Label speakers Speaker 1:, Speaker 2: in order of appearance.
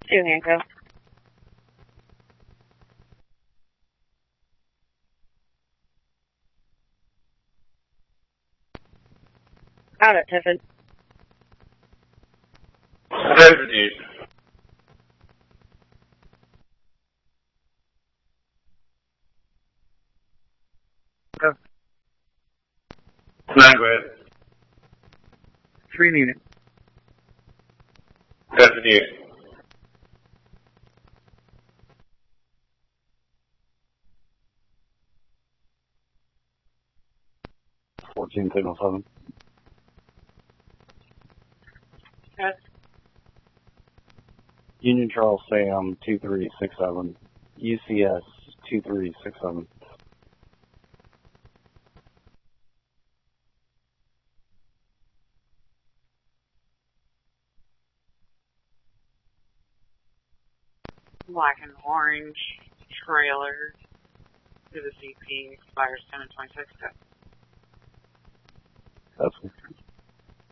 Speaker 1: 2 handcuffs. Out at Tiffin.
Speaker 2: Revenue.
Speaker 3: Oh,
Speaker 2: 9, go ahead.
Speaker 3: 3 needed.
Speaker 2: Revenue.
Speaker 4: Signal 7.
Speaker 1: Yes.
Speaker 4: Union Charles Sam 2367. UCS 2367.
Speaker 1: Black and orange trailer to the CP expires 10 and 26.
Speaker 4: That's